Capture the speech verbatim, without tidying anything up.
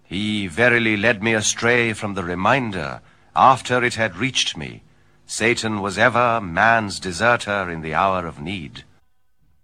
He verily led me astray from the reminder after it had reached me. Satan was ever man's deserter in the hour of need.